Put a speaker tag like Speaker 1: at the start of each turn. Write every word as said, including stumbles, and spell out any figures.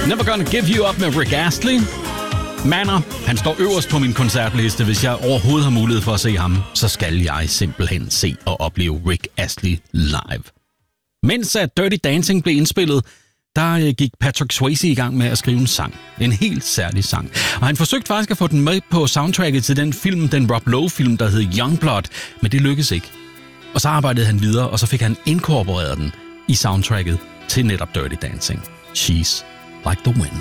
Speaker 1: Never Gonna Give You Up med Rick Astley. Manor, han står øverst på min koncertliste. Hvis jeg overhovedet har mulighed for at se ham, så skal jeg simpelthen se og opleve Rick Astley live. Mens at Dirty Dancing blev indspillet, der gik Patrick Swayze i gang med at skrive en sang. En helt særlig sang. Og han forsøgte faktisk at få den med på soundtracket til den film, den Rob Lowe-film, der hed Youngblood, men det lykkedes ikke. Og så arbejdede han videre, og så fik han inkorporeret den i soundtracket til netop Dirty Dancing. She's Like the Wind.